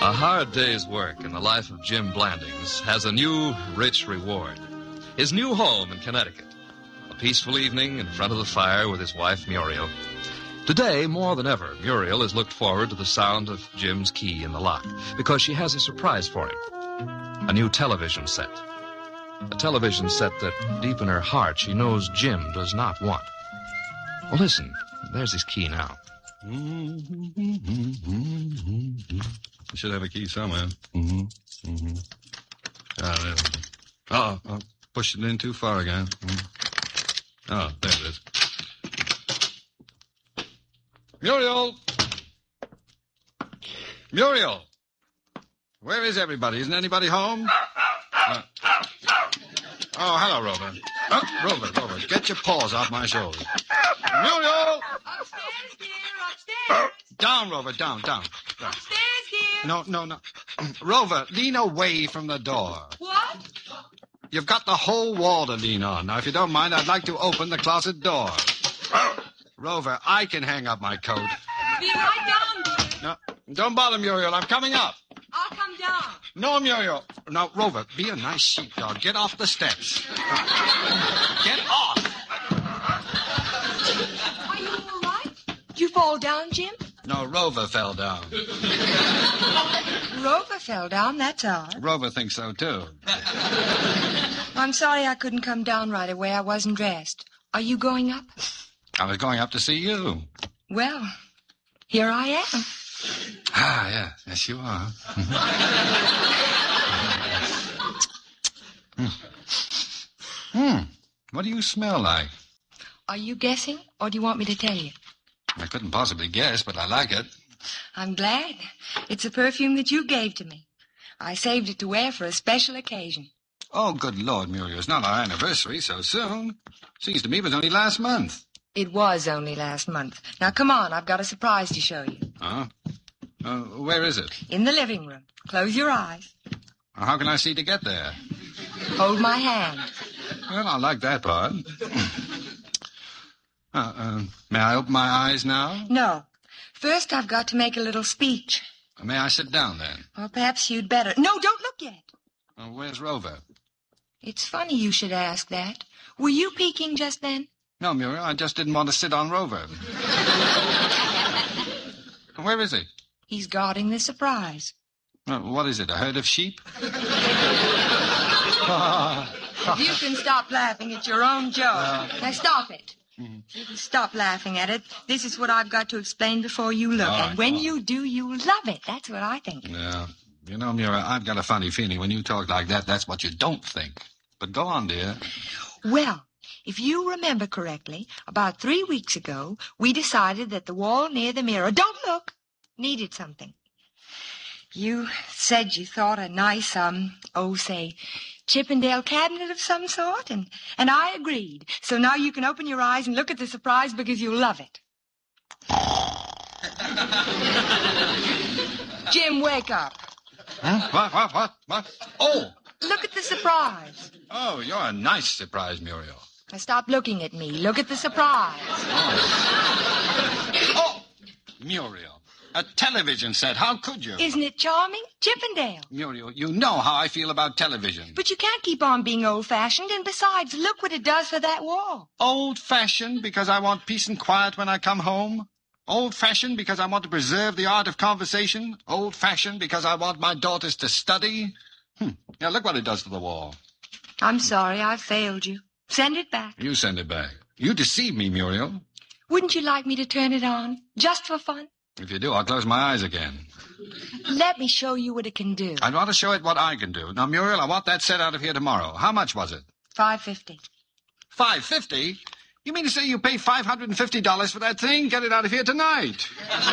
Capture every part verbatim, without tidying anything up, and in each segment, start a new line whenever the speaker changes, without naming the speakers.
A hard day's work in the life of Jim Blandings has a new, rich reward. His new home in Connecticut. A peaceful evening in front of the fire with his wife, Muriel. Today, more than ever, Muriel has looked forward to the sound of Jim's key in the lock because she has a surprise for him. A new television set. A television set that, deep in her heart, she knows Jim does not want. Well, listen, there's his key now.
You should have a key somewhere. Mm-hmm. Mm-hmm. Ah, there. Oh, oh, pushed it in too far again. Mm-hmm. Oh, there it is. Muriel! Muriel! Where is everybody? Isn't anybody home? Uh, oh, hello, Rover. Oh, Rover, Rover, get your paws off my shoulders. Muriel!
Upstairs, dear, upstairs.
Down, Rover, down, down. down.
Upstairs, dear.
No, no, no. Rover, lean away from the door.
What?
You've got the whole wall to lean on. Now, if you don't mind, I'd like to open the closet door. Rover, I can hang up my coat.
Be right down, dear.
No, don't bother, Muriel. I'm coming up.
I'll come down.
No, Muriel. Now, Rover, be a nice sheepdog. Get off the steps. Get off.
Are you all right? Did you fall down, Jim?
No, Rover fell down.
Rover fell down, that's odd.
Rover thinks so, too.
I'm sorry I couldn't come down right away. I wasn't dressed. Are you going up?
I was going up to see you.
Well, here I am.
Ah, yeah. Yes, you are. Hmm. Hmm. What do you smell like?
Are you guessing, or do you want me to tell you?
I couldn't possibly guess, but I like it.
I'm glad. It's a perfume that you gave to me. I saved it to wear for a special occasion.
Oh, good Lord, Muriel. It's not our anniversary so soon. Seems to me it was only last month.
It was only last month. Now, come on. I've got a surprise to show you.
Huh? Uh, where is it?
In the living room. Close your eyes.
How can I see to get there?
Hold my hand.
Well, I like that part. uh, uh, may I open my eyes now?
No. First, I've got to make a little speech.
May I sit down, then?
Or perhaps you'd better... No, don't look yet.
Uh, where's Rover?
It's funny you should ask that. Were you peeking just then?
No, Muriel, I just didn't want to sit on Rover. Where is he?
He's guarding the surprise.
Uh, what is it, a herd of sheep?
If you can stop laughing at your own joke. Uh, now, stop it. Mm-hmm. If you can stop laughing at it, this is what I've got to explain before you look.
Right,
and when
right.
you do, you'll love it. That's what I think.
Yeah. You know, Muriel, I've got a funny feeling when you talk like that, that's what you don't think. But go on, dear.
Well, if you remember correctly, about three weeks ago, we decided that the wall near the mirror, don't look, needed something. You said you thought a nice, um, oh, say, Chippendale cabinet of some sort, and, and I agreed. So now you can open your eyes and look at the surprise because you'll love it. Jim, wake up.
Huh? What, what, what, what? Oh!
Look at the surprise.
Oh, you're a nice surprise, Muriel.
Now stop looking at me. Look at the surprise.
Oh, oh. Muriel. A television set. How could you?
Isn't it charming? Chippendale.
Muriel, you know how I feel about television.
But you can't keep on being old-fashioned, and besides, look what it does for that wall.
Old-fashioned because I want peace and quiet when I come home? Old-fashioned because I want to preserve the art of conversation? Old-fashioned because I want my daughters to study? Hmm. Now, look what it does to the wall.
I'm sorry, I failed you. Send it back.
You send it back. You deceived me, Muriel.
Wouldn't you like me to turn it on, just for fun?
If you do, I'll close my eyes again.
Let me show you what it can do.
I'd want to show it what I can do. Now, Muriel, I want that set out of here tomorrow. How much was it?
Five fifty.
Five fifty? You mean to say you pay five hundred and fifty dollars for that thing? Get it out of here tonight.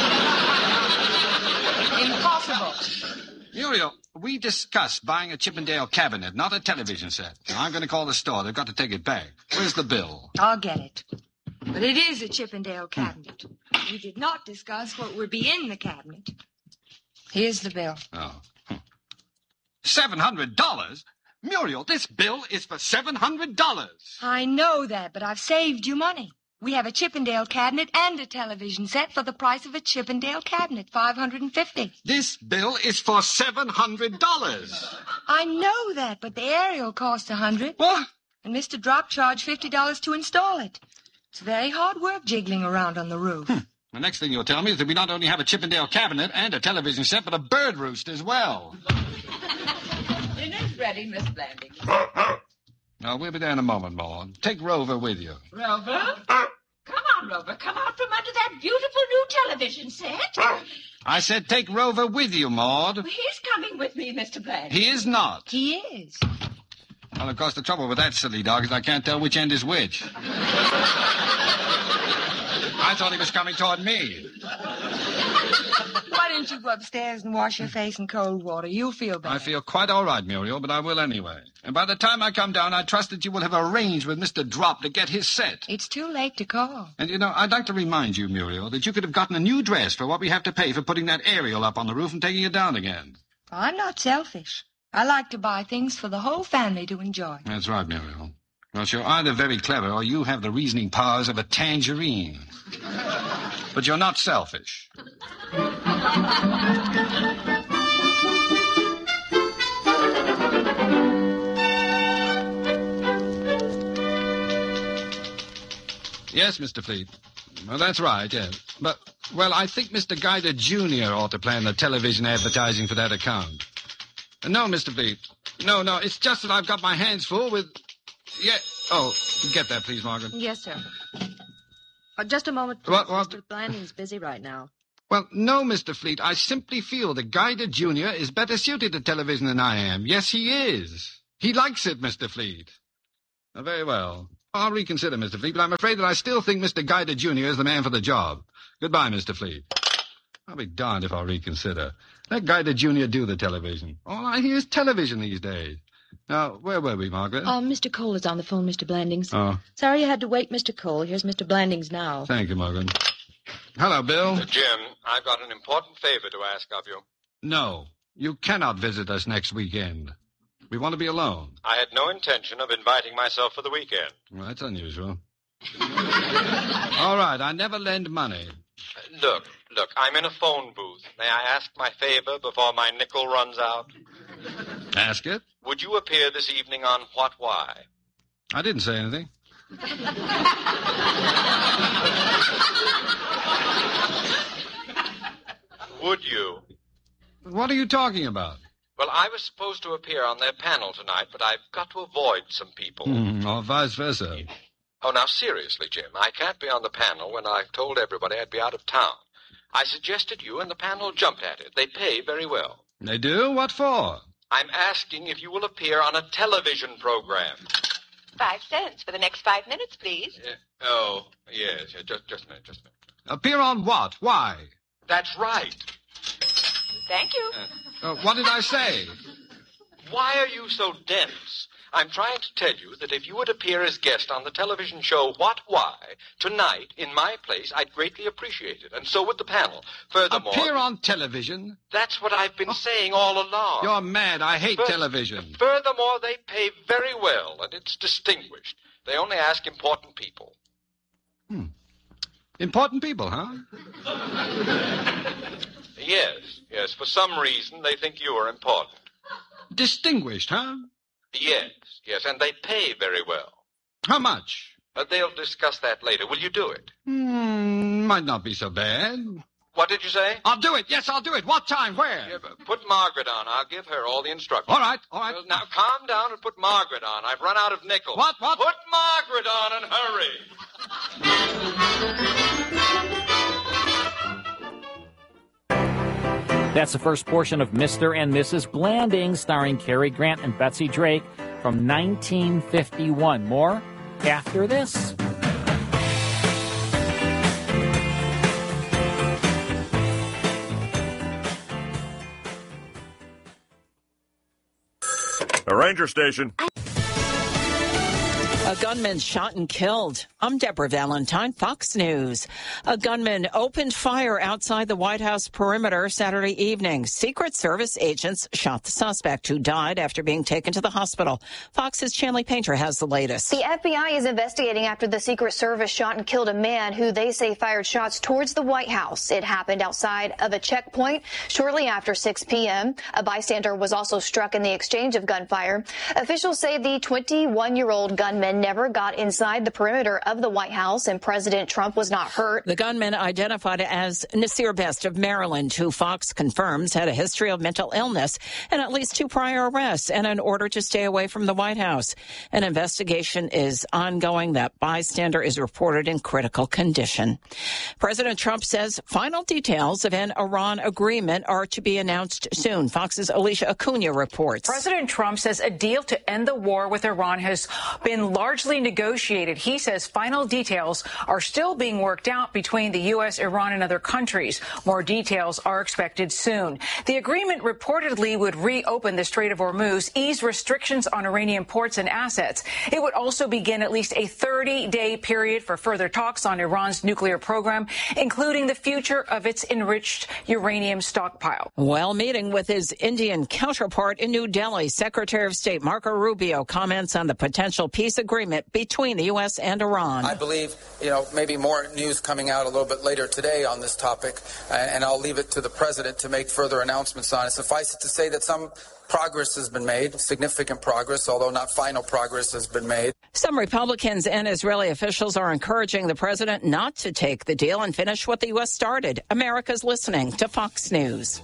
Impossible.
Muriel, we discussed buying a Chippendale cabinet, not a television set. Now, I'm going to call the store. They've got to take it back. Where's the bill?
I'll get it. But it is a Chippendale cabinet. We did not discuss what would be in the cabinet. Here's the bill.
Oh. Seven hundred dollars? Muriel, this bill is for seven hundred dollars.
I know that, but I've saved you money. We have a Chippendale cabinet and a television set for the price of a Chippendale cabinet, five hundred fifty dollars.
This bill is for seven hundred dollars.
I know that, but the aerial cost one hundred dollars.
What?
And Mister Drop charged fifty dollars to install it. It's very hard work jiggling around on the roof.
Hmm. The next thing you'll tell me is that we not only have a Chippendale cabinet and a television set, but a bird roost as well.
Dinner's ready, Miss Blandings.
Now, we'll be there in a moment, Maud. Take Rover with you.
Rover? Come on, Rover. Come out from under that beautiful new television set.
I said take Rover with you, Maud.
He's coming with me, Mister Blandings.
He is not.
He is.
Well, of course, the trouble with that silly dog is I can't tell which end is which. I thought he was coming toward me.
Why don't you go upstairs and wash your face in cold water? You'll feel better.
I feel quite all right, Muriel, but I will anyway. And by the time I come down, I trust that you will have arranged with Mister Drop to get his set.
It's too late to call.
And, you know, I'd like to remind you, Muriel, that you could have gotten a new dress for what we have to pay for putting that aerial up on the roof and taking it down again.
I'm not selfish. I like to buy things for the whole family to enjoy.
That's right, Muriel. Well, you're either very clever or you have the reasoning powers of a tangerine. But you're not selfish. Yes, Mister Fleet. Well, that's right, yes. But, well, I think Mister Guider Junior ought to plan the television advertising for that account. No, Mister Fleet. No, no, it's just that I've got my hands full with... Yeah. Oh, get that, please, Margaret.
Yes, sir. Uh, just a moment, please.
What, what?
Mister Blanding's busy right now.
Well, no, Mister Fleet. I simply feel that Guider Junior is better suited to television than I am. Yes, he is. He likes it, Mister Fleet. Oh, very well. I'll reconsider, Mister Fleet, but I'm afraid that I still think Mister Guider Junior is the man for the job. Goodbye, Mister Fleet. I'll be darned if I'll reconsider. Let Guider Junior do the television. All I hear is television these days. Now, where were we, Margaret?
Uh, Mister Cole is on the phone, Mister Blandings.
Oh.
Sorry you had to wait, Mister Cole. Here's Mister Blandings now.
Thank you, Margaret. Hello, Bill.
Uh, Jim, I've got an important favor to ask of you.
No, you cannot visit us next weekend. We want to be alone.
I had no intention of inviting myself for the weekend.
Well, that's unusual. All right, I never lend money.
Uh, look, look, I'm in a phone booth. May I ask my favor before my nickel runs out?
Ask it.
Would you appear this evening on What Why?
I didn't say anything.
Would you?
What are you talking about?
Well, I was supposed to appear on their panel tonight, but I've got to avoid some people.
Mm, or vice versa.
Oh, now, seriously, Jim, I can't be on the panel when I've told everybody I'd be out of town. I suggested you, and the panel jumped at it. They pay very well.
They do? What for?
I'm asking if you will appear on a television program.
Five cents for the next five minutes, please.
Uh, oh, yes, yeah, just, just a minute, just a minute.
Appear on what? Why?
That's right.
Thank you.
Uh, what did I say?
Why are you so dense? I'm trying to tell you that if you would appear as guest on the television show What Why tonight in my place, I'd greatly appreciate it, and so would the panel. Furthermore...
Appear on television?
That's what I've been oh, saying all along.
You're mad. I hate
Fur-
television.
Furthermore, they pay very well, and it's distinguished. They only ask important people.
Hmm. Important people, huh?
Yes, yes. For some reason, they think you are important.
Distinguished, huh?
Yes, yes, and they pay very well.
How much?
Uh, they'll discuss that later. Will you do it?
Hmm, might not be so bad.
What did you say?
I'll do it. Yes, I'll do it. What time? Where?
Yeah, put Margaret on. I'll give her all the instructions.
All right, all right.
Well, now, calm down and put Margaret on. I've run out of nickels.
What, what?
Put Margaret on and hurry.
That's the first portion of Mister and Missus Blanding, starring Cary Grant and Betsy Drake from nineteen fifty-one. More after this.
A ranger station. A gunman shot and killed. I'm Deborah Valentine, Fox News. A gunman opened fire outside the White House perimeter Saturday evening. Secret Service agents shot the suspect, who died after being taken to the hospital. Fox's Chanley Painter has the latest.
The F B I is investigating after the Secret Service shot and killed a man who they say fired shots towards the White House. It happened outside of a checkpoint shortly after six p.m. A bystander was also struck in the exchange of gunfire. Officials say the twenty-one-year-old gunman never got inside the perimeter of the White House, and President Trump was not hurt.
The gunman, identified as Nasir Best of Maryland, who Fox confirms had a history of mental illness and at least two prior arrests and an order to stay away from the White House. An investigation is ongoing. That bystander is reported in critical condition. President Trump says final details of an Iran agreement are to be announced soon. Fox's Alicia Acuna reports.
President Trump says a deal to end the war with Iran has been largely negotiated. He says final details are still being worked out between the U S, Iran, and other countries. More details are expected soon. The agreement reportedly would reopen the Strait of Hormuz, ease restrictions on Iranian ports and assets. It would also begin at least a thirty-day period for further talks on Iran's nuclear program, including the future of its enriched uranium stockpile.
While meeting with his Indian counterpart in New Delhi, Secretary of State Marco Rubio comments on the potential peace agreement between the U S and Iran.
I believe, you know, maybe more news coming out a little bit later today on this topic, and I'll leave it to the president to make further announcements on it. Suffice it to say that some progress has been made, significant progress, although not final progress has been made.
Some Republicans and Israeli officials are encouraging the president not to take the deal and finish what the U S started. America's listening to Fox News.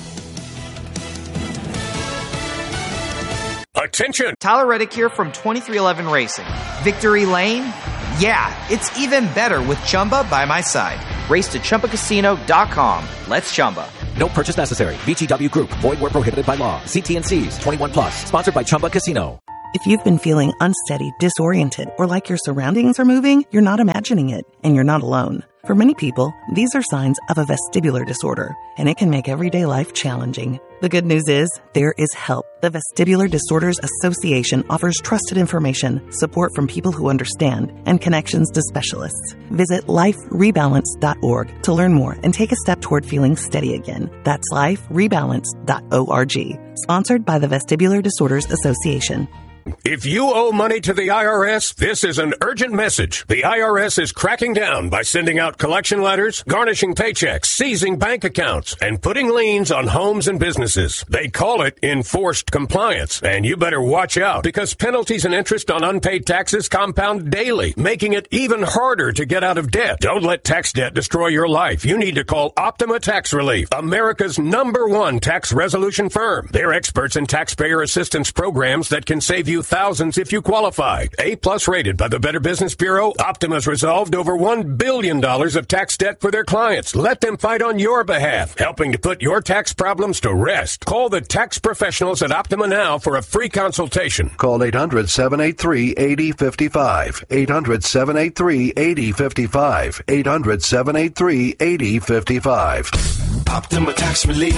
Attention! Tyler Reddick here from twenty-three eleven Racing. Victory Lane? Yeah, it's even better with Chumba by my side. Race to Chumba Casino dot com. Let's Chumba.
No purchase necessary. V G W Group. Void where prohibited by law. See T and C's. twenty-one plus. Sponsored by Chumba Casino.
If you've been feeling unsteady, disoriented, or like your surroundings are moving, you're not imagining it, and you're not alone. For many people, these are signs of a vestibular disorder, and it can make everyday life challenging. The good news is, there is help. The Vestibular Disorders Association offers trusted information, support from people who understand, and connections to specialists. Visit life rebalance dot org to learn more and take a step toward feeling steady again. That's life rebalance dot org. Sponsored by the Vestibular Disorders Association.
If you owe money to the I R S, this is an urgent message. The I R S is cracking down by sending out collection letters, garnishing paychecks, seizing bank accounts, and putting liens on homes and businesses. They call it enforced compliance, and you better watch out because penalties and interest on unpaid taxes compound daily, making it even harder to get out of debt. Don't let tax debt destroy your life. You need to call Optima Tax Relief, America's number one tax resolution firm. They're experts in taxpayer assistance programs that can save you thousands if you qualify. A-plus rated by the Better Business Bureau, Optima's resolved over one billion dollars of tax debt for their clients. Let them fight on your behalf, helping to put your tax problems to rest. Call the tax professionals at Optima now for a free consultation.
Call eight hundred, seven eight three, eight zero five five. eight hundred, seven eight three, eight zero five five. eight hundred, seven eight three, eight zero five five.
Optima Tax Relief.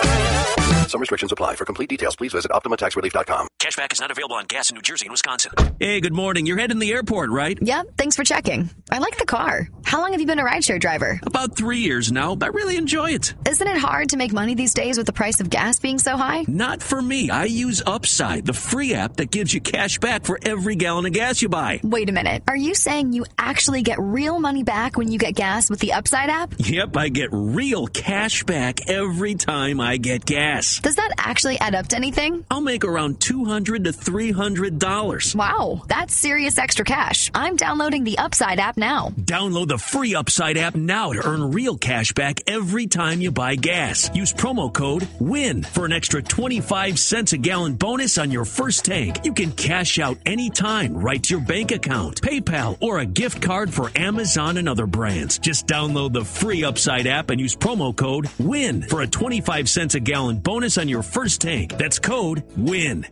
Some restrictions apply. For complete details, please visit Optima Tax Relief dot com.
Cashback is not available on gas in New Jersey and Wisconsin.
Hey, good morning. You're heading to the airport, right?
Yep, thanks for checking. I like the car. How long have you been a rideshare driver?
About three years now. I really enjoy it.
Isn't it hard to make money these days with the price of gas being so high?
Not for me. I use Upside, the free app that gives you cash back for every gallon of gas you buy.
Wait a minute. Are you saying you actually get real money back when you get gas with the Upside app?
Yep, I get real cash back every time I get gas.
Does that actually add up to anything?
I'll make around two hundred to three hundred dollars.
Wow, that's serious extra cash. I'm downloading the Upside app now.
Download the free Upside app now to earn real cash back every time you buy gas. Use promo code WIN for an extra twenty-five cents a gallon bonus on your first tank. You can cash out anytime right to your bank account, PayPal, or a gift card for Amazon and other brands. Just download the free Upside app and use promo code WIN for a twenty-five cents a gallon bonus on your first tank. That's code WIN.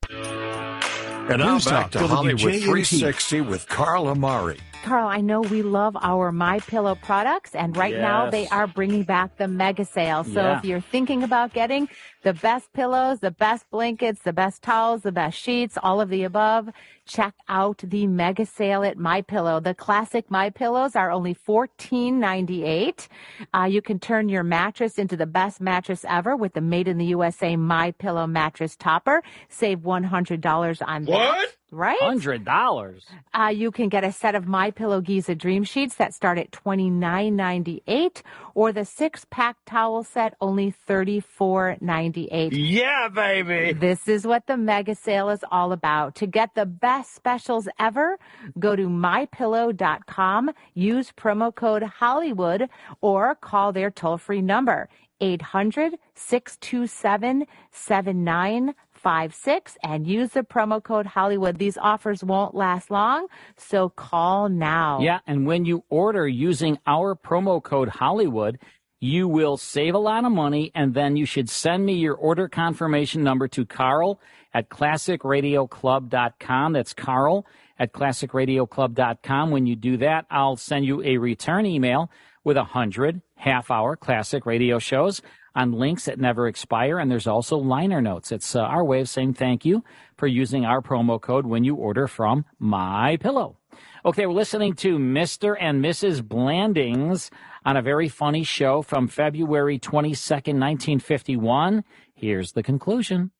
And now back to Hollywood three sixty with Carl Amari.
Carl, I know we love our MyPillow products, and right yes. now they are bringing back the mega sale. So yeah. if you're thinking about getting the best pillows, the best blankets, the best towels, the best sheets, all of the above, check out the mega sale at MyPillow. The classic MyPillows are only fourteen ninety-eight. Uh, you can turn your mattress into the best mattress ever with the Made in the U S A MyPillow mattress topper. Save one hundred dollars on that.
What?
Right?
one hundred dollars.
Uh, you can get a set of MyPillow Giza Dream Sheets that start at twenty-nine ninety-eight, or the six-pack towel set, only thirty-four ninety-eight.
Yeah, baby.
This is what the mega sale is all about. To get the best specials ever, go to my pillow dot com, use promo code Hollywood, or call their toll-free number, eight hundred, six two seven, seven nine five six, and use the promo code Hollywood. These offers won't last long, so call now.
Yeah, and when you order using our promo code Hollywood, you will save a lot of money, and then you should send me your order confirmation number to Carl at classic radio club dot com. That's Carl at classic radio club dot com. When you do that, I'll send you a return email with a hundred half-hour classic radio shows on links that never expire, and there's also liner notes. It's uh, our way of saying thank you for using our promo code when you order from MyPillow. Okay, we're listening to Mister and Missus Blandings on a very funny show from February twenty-second, nineteen fifty-one. Here's the conclusion.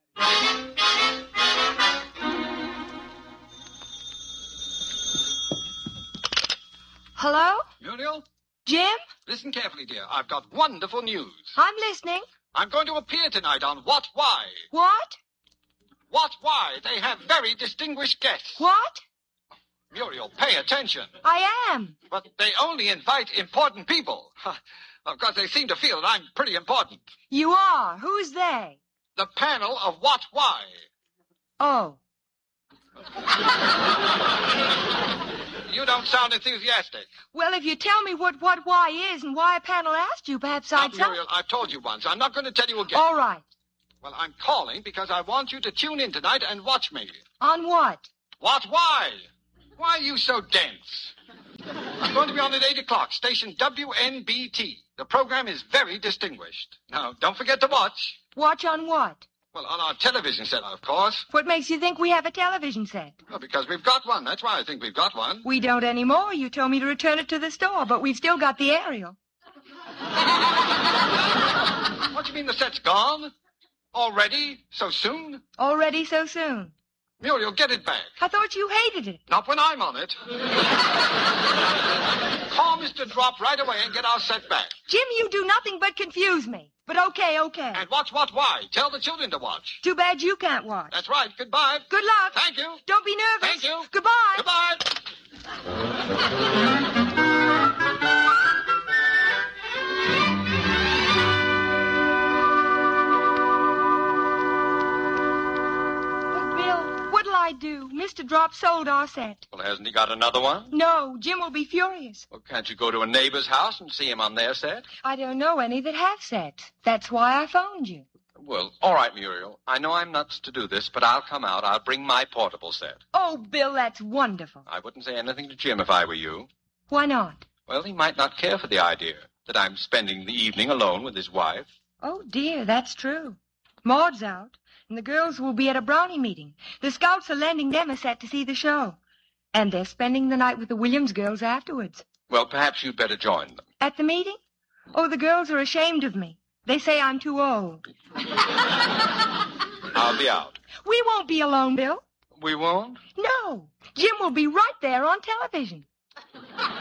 Hello?
Muriel?
Jim?
Listen carefully, dear. I've got wonderful news.
I'm listening.
I'm going to appear tonight on What Why.
What?
What Why? They have very distinguished guests.
What?
Muriel, pay attention.
I am.
But they only invite important people. Of course, they seem to feel that I'm pretty important.
You are. Who's they?
The panel of What Why.
Oh.
You don't sound enthusiastic.
Well, if you tell me what what why is and why a panel asked you, perhaps
Now,
I'd tell...
Muriel, I've told you once. I'm not going to tell you again.
All right.
Well, I'm calling because I want you to tune in tonight and watch me.
On what?
What why? Why are you so dense? I'm going to be on at eight o'clock, station W N B T. The program is very distinguished. Now, don't forget to watch.
Watch on what?
Well, on our television set, of course.
What makes you think we have a television set?
Well, because we've got one. That's why I think we've got one.
We don't anymore. You told me to return it to the store, but we've still got the aerial.
What do you mean the set's gone? Already? So soon?
Already so soon.
Muriel, get it back.
I thought you hated it.
Not when I'm on it. Call Mister Drop right away and get our set back.
Jim, you do nothing but confuse me. But okay, okay.
And watch what why. Tell the children to watch.
Too bad you can't watch.
That's right. Goodbye.
Good luck.
Thank you.
Don't be nervous.
Thank you.
Goodbye.
Goodbye.
Oh, Bill, what'll I do? Mister Drop sold our set.
Well, hasn't he got another one?
No, Jim will be furious.
Well, can't you go to a neighbor's house and see him on their set?
I don't know any that have sets. That's why I phoned you.
Well, all right, Muriel. I know I'm nuts to do this, but I'll come out. I'll bring my portable set.
Oh, Bill, that's wonderful.
I wouldn't say anything to Jim if I were you.
Why not?
Well, he might not care for the idea that I'm spending the evening alone with his wife.
Oh, dear, that's true. Maud's out, and the girls will be at a brownie meeting. The scouts are lending them a set to see the show. And they're spending the night with the Williams girls afterwards.
Well, perhaps you'd better join them.
At the meeting? Oh, the girls are ashamed of me. They say I'm too old.
I'll be out.
We won't be alone, Bill.
We won't?
No. Jim will be right there on television.